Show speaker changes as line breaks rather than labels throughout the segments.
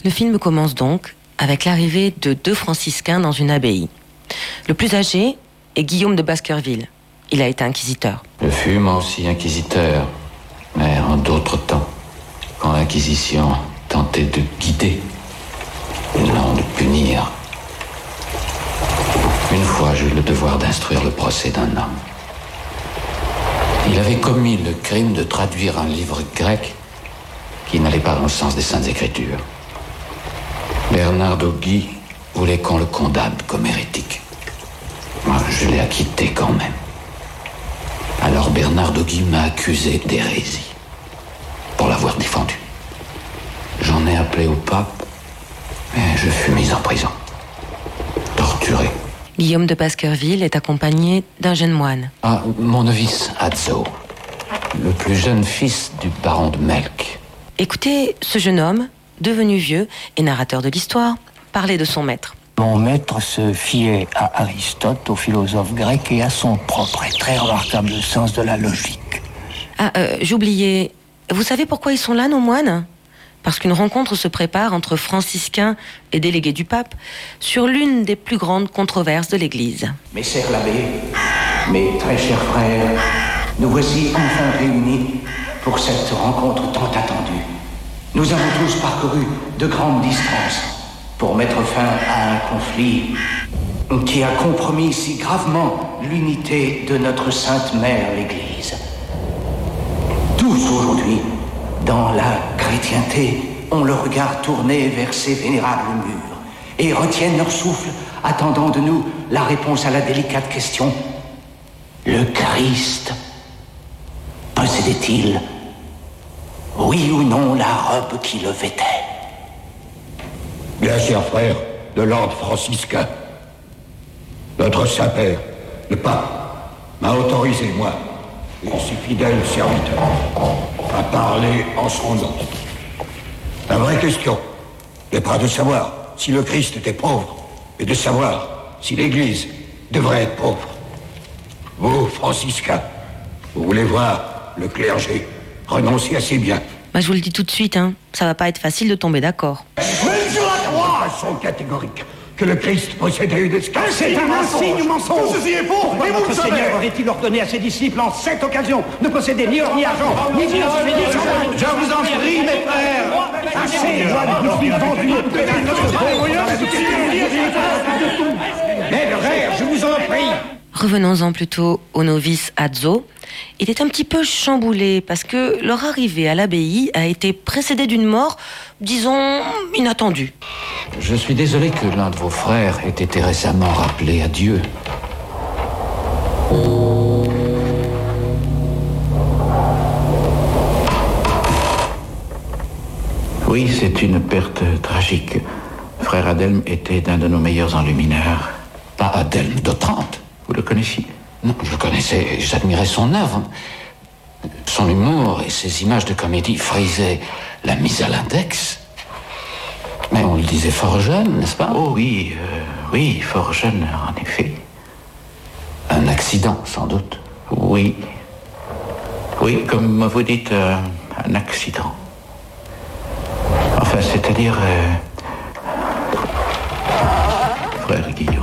Le film commence donc avec l'arrivée de 2 franciscains dans une abbaye. Le plus âgé est Guillaume de Baskerville. Il a été inquisiteur.
Je fus moi aussi inquisiteur, mais en d'autres temps, quand l'Inquisition tentait de guider et non de punir. Une fois, j'eus le devoir d'instruire le procès d'un homme. Il avait commis le crime de traduire un livre grec qui n'allait pas dans le sens des Saintes Écritures. Bernardo Guy voulait qu'on le condamne comme hérétique. Moi, je l'ai acquitté quand même. Alors Bernardo Guy m'a accusé d'hérésie pour l'avoir défendu. J'en ai appelé au pape et je fus mis en prison, torturé.
Guillaume de Baskerville est accompagné d'un jeune moine.
Ah, mon novice Azzo, le plus jeune fils du baron de Melk.
Écoutez ce jeune homme, devenu vieux et narrateur de l'histoire, parler de son maître.
Mon maître se fiait à Aristote, au philosophe grec, et à son propre et très remarquable sens de la logique.
Ah, j'oubliais. Vous savez pourquoi ils sont là, nos moines ? Parce qu'une rencontre se prépare entre franciscains et délégués du pape sur l'une des plus grandes controverses de l'Église.
Messire l'abbé, mes très chers frères, nous voici enfin réunis pour cette rencontre tant attendue. Nous avons tous parcouru de grandes distances pour mettre fin à un conflit qui a compromis si gravement l'unité de notre Sainte Mère, l'Église. Tous aujourd'hui, dans la chrétienté, ont le regard tourné vers ces vénérables murs et retiennent leur souffle, attendant de nous la réponse à la délicate question: le Christ possédait-il, oui ou non, la robe qui le vêtait?
Bien cher frère de l'ordre franciscain, notre Saint-Père, le pape, m'a autorisé, moi, et ses fidèles serviteurs, à parler en son nom. La vraie question n'est pas de savoir si le Christ était pauvre, mais de savoir si l'Église devrait être pauvre. Vous, franciscains, vous voulez voir le clergé renoncer à ses biens.
Bah, je vous le dis tout de suite, ça va pas être facile de tomber d'accord.
Même sur la croix, de façon catégorique, que le Christ possédait une esclave.
C'est un insigne mensonge.
Tout ceci est faux.
Pourquoi notre Seigneur aurait-il ordonné à ses disciples en cette occasion de posséder ni or ni argent, ni bien je vous en prie, mes frères. Assez, nous suis vendu au pédale. Mes frères, je vous en prie.
Revenons-en plutôt au novice Azzo. Il est un petit peu chamboulé parce que leur arrivée à l'abbaye a été précédée d'une mort, disons, inattendue.
Je suis désolé que l'un de vos frères ait été récemment rappelé à Dieu. Oui, c'est une perte tragique. Frère Adelme était d'un de nos meilleurs enlumineurs. Pas Adelme d'Otrante. Vous le connaissiez? Non, je le connaissais, j'admirais son œuvre. Son humour et ses images de comédie frisaient la mise à l'index. Mais on le disait fort jeune, n'est-ce pas?
Oh oui, oui, fort jeune, en effet.
Un accident, sans doute.
Oui. Oui, comme vous dites, un accident. Enfin, c'est-à-dire... Frère Guillaume,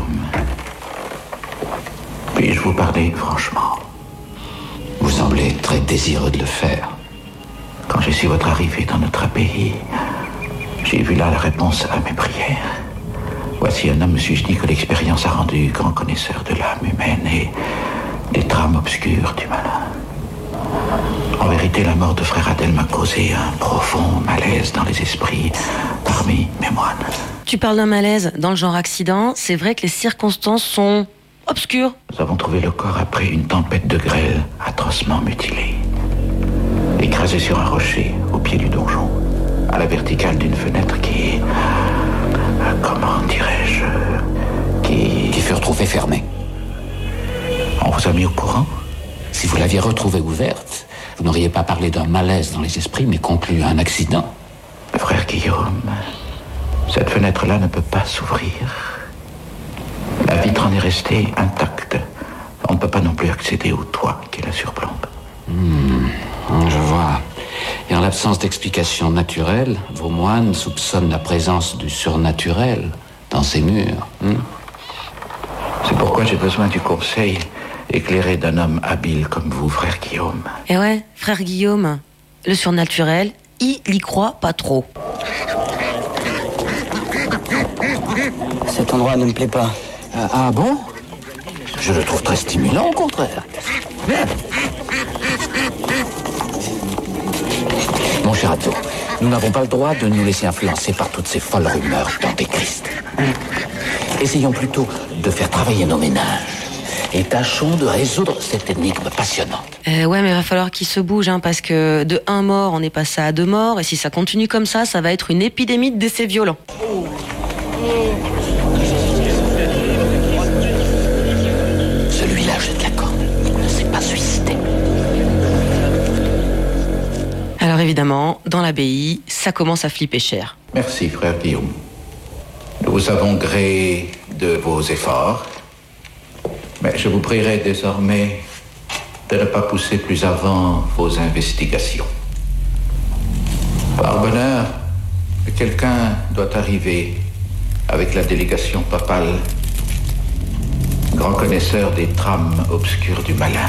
puis-je vous parler franchement?
Vous semblez très désireux de le faire.
Quand j'ai su votre arrivée dans notre pays, j'ai vu là la réponse à mes prières. Voici un homme, me suis-je dit, que l'expérience a rendu grand connaisseur de l'âme humaine et des trames obscures du malin. En vérité, la mort de frère Adelme m'a causé un profond malaise dans les esprits parmi mes moines.
Tu parles d'un malaise dans le genre accident, c'est vrai que les circonstances sont obscures.
Nous avons trouvé le corps après une tempête de grêle atrocement mutilé. Écrasé sur un rocher au pied du donjon, à la verticale d'une fenêtre qui... comment dirais-je...
Qui fut retrouvée fermée.
On vous a mis au courant?
Si vous l'aviez retrouvée ouverte, vous n'auriez pas parlé d'un malaise dans les esprits, mais conclu un accident.
Frère Guillaume, cette fenêtre-là ne peut pas s'ouvrir. La vitre en est restée intacte. On ne peut pas non plus accéder au toit qui la surplombe.
Je vois. Et en l'absence d'explication naturelle, vos moines soupçonnent la présence du surnaturel dans ces murs.
C'est pourquoi j'ai besoin du conseil éclairé d'un homme habile comme vous, frère Guillaume.
Eh ouais, frère Guillaume, le surnaturel, il y croit pas trop.
Cet endroit ne me plaît pas.
Ah bon? Je le trouve très stimulant, au contraire. Mon cher Adzo, nous n'avons pas le droit de nous laisser influencer par toutes ces folles rumeurs d'antéchrist. Essayons plutôt de faire travailler nos ménages et tâchons de résoudre cette énigme passionnante.
Ouais, mais il va falloir qu'il se bouge, parce que de 1 mort, on est passé à 2 morts, et si ça continue comme ça va être une épidémie de décès violents.
Celui-là jette la corde. Il ne s'est pas suicidé.
Alors évidemment, dans l'abbaye, ça commence à flipper cher.
Merci, frère Guillaume. Nous vous avons gré de vos efforts, mais je vous prierai désormais de ne pas pousser plus avant vos investigations. Par bonheur, quelqu'un doit arriver avec la délégation papale, grand connaisseur des trames obscures du malin.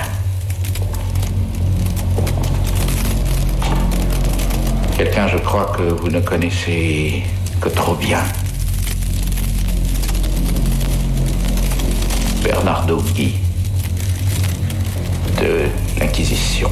Quelqu'un, je crois, que vous ne connaissez que trop bien. Bernardo Guy, de l'Inquisition.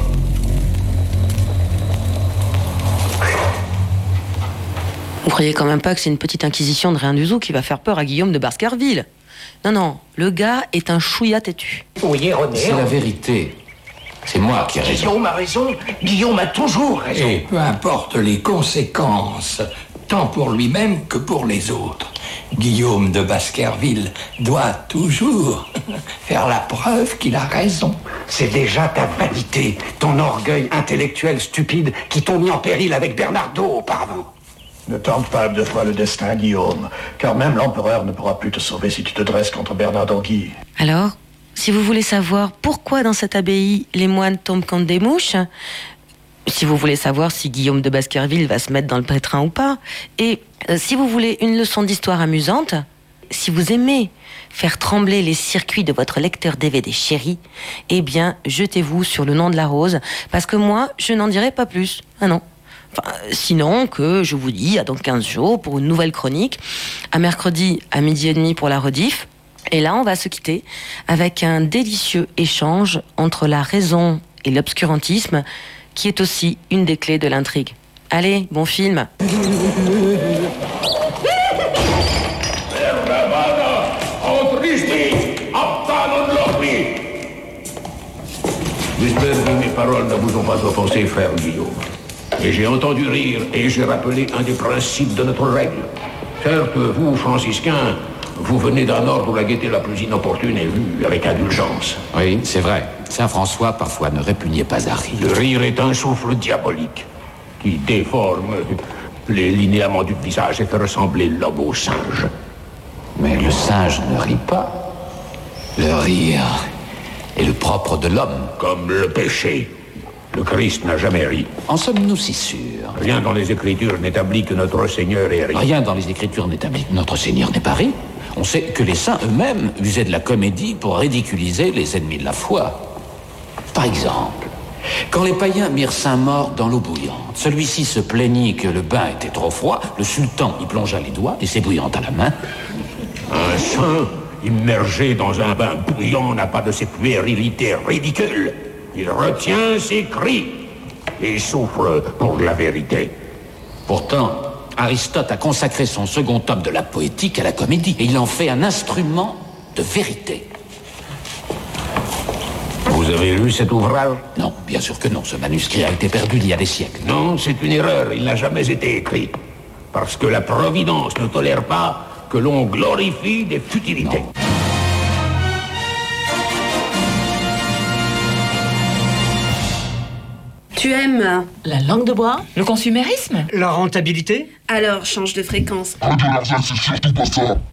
Vous croyez quand même pas que c'est une petite inquisition de rien du tout qui va faire peur à Guillaume de Baskerville? Non, le gars est un chouïa têtu.
Oui, René.
C'est la vérité. C'est moi qui ai raison.
Guillaume a raison. Guillaume a toujours raison.
Et peu importe les conséquences, tant pour lui-même que pour les autres, Guillaume de Baskerville doit toujours faire la preuve qu'il a raison.
C'est déjà ta vanité, ton orgueil intellectuel stupide qui t'ont mis en péril avec Bernardo auparavant.
Ne tente pas 2 fois le destin, Guillaume, car même l'empereur ne pourra plus te sauver si tu te dresses contre Bernardo Guy.
Alors, si vous voulez savoir pourquoi dans cette abbaye les moines tombent comme des mouches, si vous voulez savoir si Guillaume de Baskerville va se mettre dans le pétrin ou pas, et si vous voulez une leçon d'histoire amusante, si vous aimez faire trembler les circuits de votre lecteur DVD chéri, eh bien, jetez-vous sur Le Nom de la Rose, parce que moi, je n'en dirai pas plus. Ah non. Enfin, sinon, que je vous dis à dans 15 jours pour une nouvelle chronique, à mercredi à 12h30 pour la rediff. Et là, on va se quitter avec un délicieux échange entre la raison et l'obscurantisme, qui est aussi une des clés de l'intrigue. Allez, bon film.
J'espère que mes paroles ne vous ont pas offensé, frère Guillaume. Et j'ai entendu rire et j'ai rappelé un des principes de notre règle. Certes, vous, franciscains, vous venez d'un ordre où la gaieté la plus inopportune est vue avec indulgence.
Oui, c'est vrai. Saint François, parfois, ne répugnait pas à rire.
Le rire est un souffle diabolique qui déforme les linéaments du visage et fait ressembler l'homme au singe.
Mais le singe ne rit pas. Le rire est le propre de l'homme.
Comme le péché. Le Christ n'a jamais ri.
En sommes-nous si sûrs?
Rien dans les Écritures n'établit que notre Seigneur ait ri.
Rien dans les Écritures n'établit que notre Seigneur n'est pas ri. On sait que les saints eux-mêmes usaient de la comédie pour ridiculiser les ennemis de la foi. Par exemple, quand les païens mirent Saint-Maur dans l'eau bouillante, celui-ci se plaignit que le bain était trop froid, le sultan y plongea les doigts, et c'est bouillante à la main.
Un saint immergé dans un bain bouillant n'a pas de ces puérilités ridicules. Il retient ses cris et souffre pour la vérité.
Pourtant, Aristote a consacré son second tome de la poétique à la comédie, et il en fait un instrument de vérité.
Vous avez lu cet ouvrage?
Non, bien sûr que non. Ce manuscrit a été perdu il y a des siècles.
Non, c'est une erreur. Il n'a jamais été écrit. Parce que la Providence ne tolère pas que l'on glorifie des futilités. Non.
Tu aimes
la langue de bois, le consumérisme,
la rentabilité.
Alors change de fréquence.
Radio Larsen, c'est surtout pas ça.